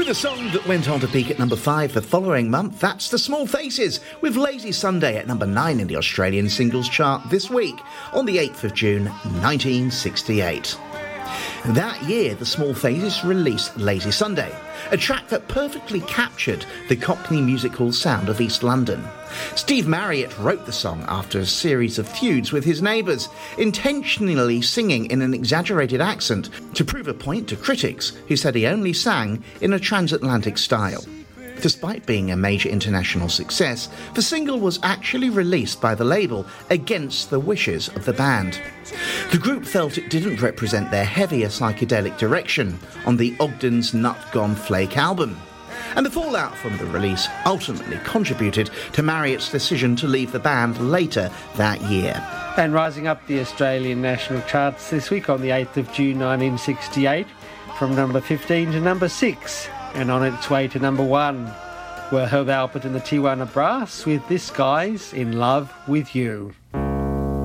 With a song that went on to peak at number 5 the following month, that's The Small Faces, with Lazy Sunday at number 9 in the Australian singles chart this week, on the 8th of June 1968. That year, The Small Faces released Lazy Sunday, a track that perfectly captured the Cockney music hall sound of East London. Steve Marriott wrote the song after a series of feuds with his neighbours, intentionally singing in an exaggerated accent to prove a point to critics who said he only sang in a transatlantic style. Despite being a major international success, the single was actually released by the label against the wishes of the band. The group felt it didn't represent their heavier psychedelic direction on the Ogden's Nut Gone Flake album. And the fallout from the release ultimately contributed to Marriott's decision to leave the band later that year. And rising up the Australian national charts this week on the 8th of June 1968, from number 15 to number 6, and on its way to number 1, were Herb Alpert and the Tijuana Brass with This Guy's In Love With You.